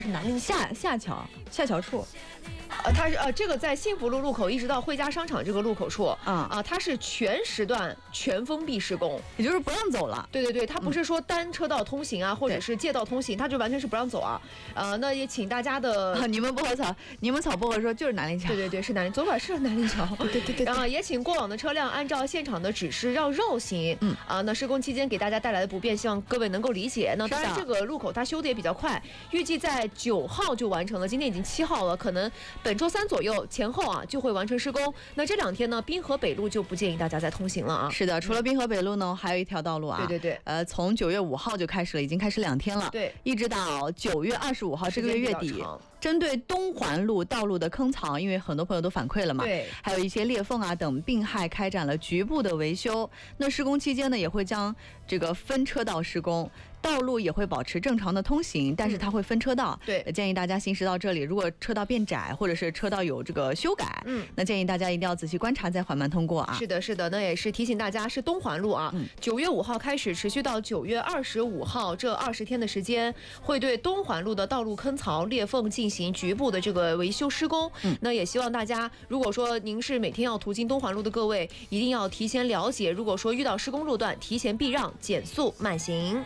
是南陵下桥处。 它是这个在幸福路路口一直到汇佳商场这个路口处，它是全时段全封闭施工， 也就是不让走了。 对对对，它不是说单车道通行啊，或者是借道通行，它就完全是不让走啊。那也请大家的你们薄荷草，你们草薄荷说就是南陵桥。 对对对，是南陵，昨晚是南陵桥。 对对对。 然后也请过往的车辆按照现场的指示绕肉行。那施工期间给大家带来的不便，希望各位能够理解。那当然这个路口它修的也比较快，预计在9号就完成了，今天已经7号了，可能本周3左右前后就会完成施工。那这2天呢，滨河北路就不建议大家再通行了啊。 是的，除了滨河北路呢，还有一条道路啊。 对对对。 从9月5号就开始了，已经开始2天了。 对， 一直到9月25号这个月底。针对东环路道路的坑槽，因为很多朋友都反馈了嘛， 对， 还有一些裂缝等病害，开展了局部的维修。那施工期间呢，也会将这个分车道施工，道路也会保持正常的通行，但是它会分车道。 对， 建议大家行驶到这里，如果车道变窄或者是车道有这个修改，那建议大家一定要仔细观察，再缓慢通过啊。 是的，是的，那也是提醒大家，是东环路啊，9月5号开始，持续到9月25号这20天的时间，会对东环路的道路坑槽、裂缝进行局部的这个维修施工。那也希望大家，如果说您是每天要途经东环路的各位，一定要提前了解，如果说遇到施工路段，提前避让，减速慢行。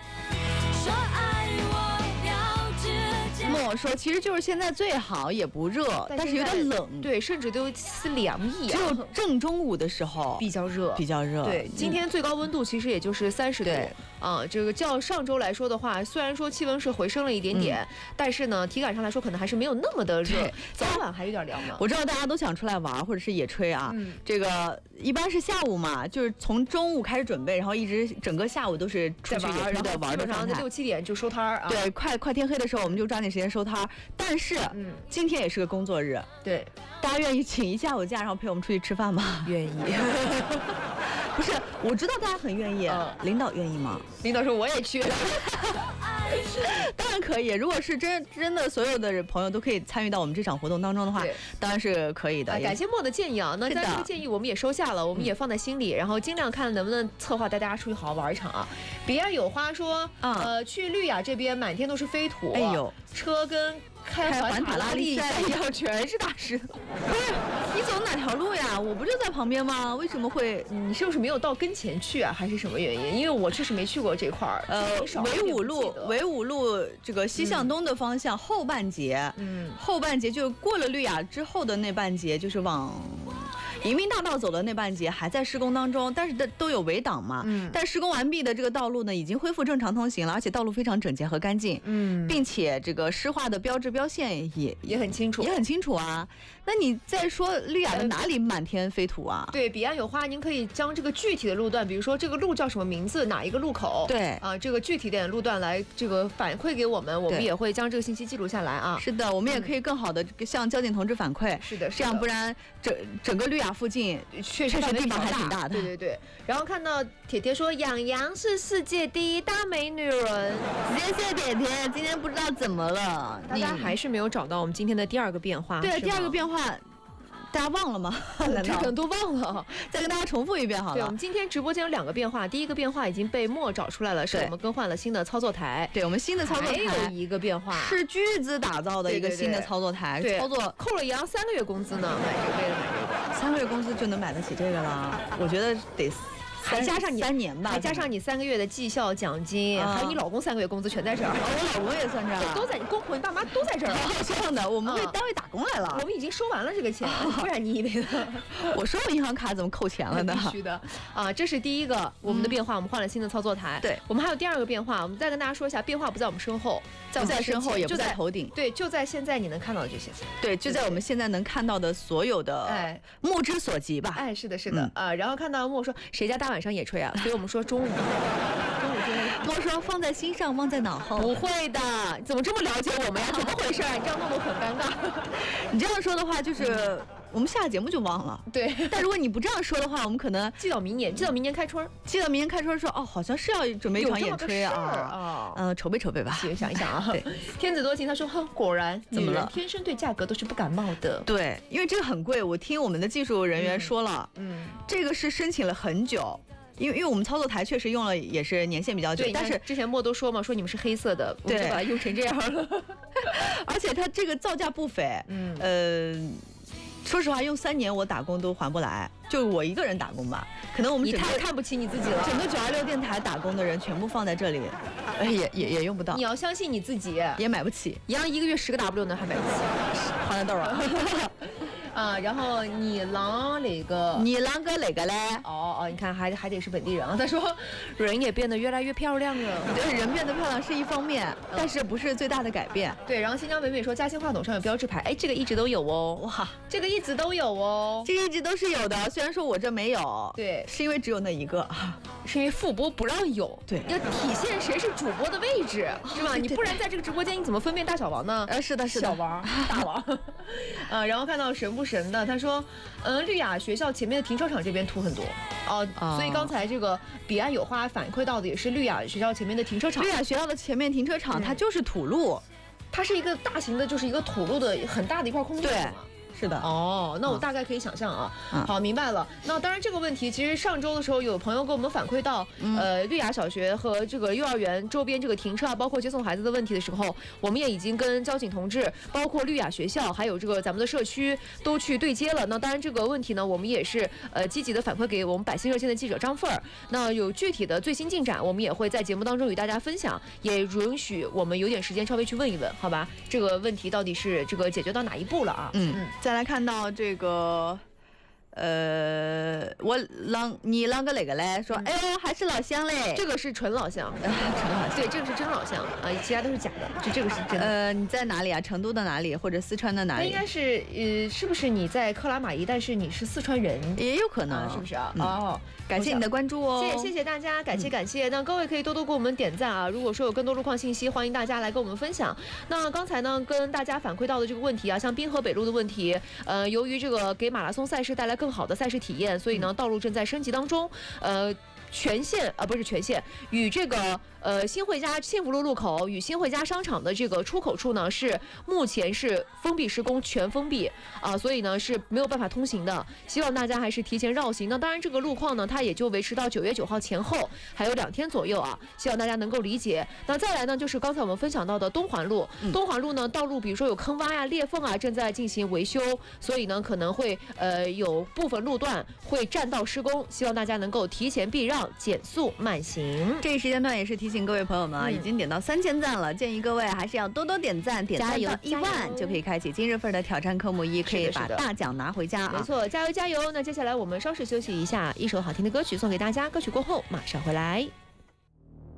莫说，其实就是现在最好也不热，但是有点冷， 对，甚至都是凉意只有正中午的时候比较热，对，今天最高温度其实也就是30度这个较上周来说的话，虽然说气温是回升了一点点，但是呢，体感上来说可能还是没有那么的热，早晚还有点凉嘛。 我知道大家都想出来玩或者是野炊啊，这个一般是下午嘛，就是从中午开始准备，然后一直整个下午都是出去野炊的玩的状态， 基本上6、7点就收摊儿对，快天黑的时候我们就抓紧时间收摊儿。但是今天也是个工作日， 对， 大家愿意请一下午假，然后陪我们出去吃饭吗？ 愿意。 不是，我知道大家很愿意，领导愿意吗？ 领导说我也去。 当然可以，如果是真的所有的朋友都可以参与到我们这场活动当中的话，当然是可以的。 感谢莫的建议啊，那这个建议我们也收下了，我们也放在心里，然后尽量看能不能策划带大家出去好好玩一场啊。彼岸有花说，去绿雅这边满天都是飞土， 哎呦， 车跟开环塔拉力赛一样，全是大石头。 不是，你走哪条路呀？我不就在旁边吗？为什么会？ 你是不是没有到跟前去啊？还是什么原因？因为我确实没去过这块儿。 纬五路这个西向东的方向后半截，后半截就过了绿雅之后的那半截，就是往迎宾大道走的那半截还在施工当中，但是都有围挡嘛。但施工完毕的这个道路呢，已经恢复正常通行了，而且道路非常整洁和干净。并且这个湿化的标志标线也很清楚， 啊。那你再说绿雅的哪里满天飞土啊？ 对，彼岸有花，您可以将这个具体的路段，比如说这个路叫什么名字，哪一个路口？ 对这个具体点的路段来这个反馈给我们，我们也会将这个信息记录下来啊。 是的，我们也可以更好的向交警同志反馈。 是的， 这样不然整个绿雅附近确实地方还挺大的。 对对对。然后看到铁铁说杨洋是世界第1大美女人， 谢谢铁铁。今天不知道怎么了， 大家还是没有找到我们今天的第2个变化。 对，第2个变化。大家忘了吗？ 这可能都忘了， 再跟大家重复一遍好了。 对，我们今天直播间有2个变化，第一个变化已经被莫找出来了，是我们更换了新的操作台。 对，我们新的操作台还有一个变化是巨资打造的一个新的操作台，操作扣了杨3个月工资呢，买这个为了买这个 ，3个月工资就能买得起这个了，我觉得得。 还加上你 3年吧， 还加上你3个月的绩效奖金，还有你老公3个月工资全在这儿。 我老公也算这儿， 都在你公婆、你爸妈都在这儿。 这样的，我们为单位打工来了。 我们已经收完了这个钱，不然你以为呢？ 我收了银行卡怎么扣钱了呢？ 必须的啊！这是第一个我们的变化，我们换了新的操作台。 对， 我们还有第2个变化，我们再跟大家说一下，变化不在我们身后， 不在身后，也不在头顶。 对，就在现在你能看到的这些。 对，就在我们现在能看到的所有的，目之所及吧。 是的，是的然后看到莫说谁家大晚上野炊啊？所以我们说中午莫说放在心上，忘在脑后。 不会的，怎么这么了解我们呀？怎么回事？你这样弄得很尴尬。 你这样说的话，就是我们下了节目就忘了。 对， 但如果你不这样说的话，我们可能记到明年开春， 说好像是要准备一场野炊啊。筹备吧。 想一想啊。对，天子多情他说哼，果然怎么了？ 天生对价格都是不感冒的。 对，因为这个很贵，我听我们的技术人员说了，这个是申请了很久。 因为我们操作台确实用了也是年限比较久，但是之前莫都说嘛，说你们是黑色的，我就把它用成这样了。 而且它这个造价不菲，说实话，用3年我打工都还不来，就我一个人打工吧。可能我们你太看不起你自己了。 整个926电台打工的人全部放在这里，也用不到。 你要相信你自己， 也买不起。 杨1个月10个 W 呢，还买不起， 花了豆啊。 啊，然后你啷个嘞？哦，你看还得是本地人啊。他说，人也变得越来越漂亮了。 对，人变得漂亮是一方面，但是不是最大的改变。 对，然后新疆美美说，嘉兴话筒上有标志牌，哎，这个一直都有哦。哇，这个一直都有哦， 这个一直都是有的。虽然说我这没有， 对， 是因为只有那一个， 是因为副播不让有。 对， 要体现谁是主播的位置，是吧？你不然在这个直播间你怎么分辨大小王呢？ 是的， 小王、大王。然后看到神不神的，他说，绿雅学校前面的停车场这边土很多哦，所以刚才这个彼岸有花反馈到的也是绿雅学校前面的停车场。 绿雅学校的前面停车场它就是土路， 它是一个大型的，就是一个土路的很大的一块空地。 对。是的哦，那我大概可以想象啊。好，明白了。那当然，这个问题其实上周的时候有朋友给我们反馈到，绿雅小学和这个幼儿园周边这个停车啊，包括接送孩子的问题的时候，我们也已经跟交警同志，包括绿雅学校，还有这个咱们的社区都去对接了。那当然这个问题呢，我们也是积极的反馈给我们百姓热线的记者张凤儿。那有具体的最新进展，我们也会在节目当中与大家分享，也允许我们有点时间稍微去问一问，好吧？这个问题到底是这个解决到哪一步了啊？ 再来看到这个，你啷个哪个嘞？说，哎呦，还是老乡嘞。 这个是纯老乡， 纯老乡。 对，这个是真老乡啊，其他都是假的。这个是真的。 你在哪里啊？成都的哪里，或者四川的哪里？ 应该是，是不是你在克拉玛依，但是你是四川人？ 也有可能， 是不是啊？哦， 感谢你的关注哦。 谢谢大家，感谢。那各位可以多多给我们点赞啊！如果说有更多路况信息，欢迎大家来跟我们分享。那刚才呢，跟大家反馈到的这个问题啊，像滨河北路的问题，由于这个给马拉松赛事带来更好的赛事体验，所以呢，道路正在升级当中。全线不是全线，与这个新会家幸福路路口与新会家商场的这个出口处呢，是目前是封闭施工，全封闭啊，所以呢是没有办法通行的。希望大家还是提前绕行。那当然这个路况呢，它也就维持到9月9号前后，还有2天左右啊，希望大家能够理解。那再来呢，就是刚才我们分享到的东环路，东环路呢道路比如说有坑洼呀、裂缝啊，正在进行维修，所以呢可能会有部分路段会占道施工，希望大家能够提前避让，减速慢行。 这一时间段也是提醒各位朋友们啊，已经点到3000赞了，建议各位还是要多多点赞，点赞到1万就可以开启今日份的挑战科目1，可以把大奖拿回家啊！ 没错，加油！那接下来我们稍事休息一下，一首好听的歌曲送给大家，歌曲过后马上回来。